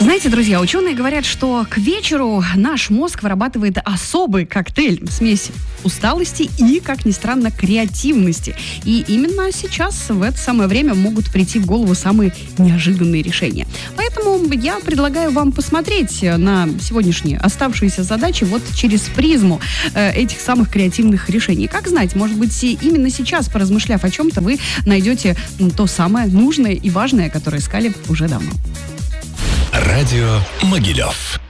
Знаете, друзья, ученые говорят, что к вечеру наш мозг вырабатывает особый коктейль, смесь усталости и, как ни странно, креативности. И именно сейчас, в это самое время, могут прийти в голову самые неожиданные решения. Поэтому я предлагаю вам посмотреть на сегодняшние оставшиеся задачи вот через призму этих самых креативных решений. Как знать, может быть, именно сейчас, поразмышляв о чем-то, вы найдете то самое нужное и важное, которое искали уже давно. Радио Могилев.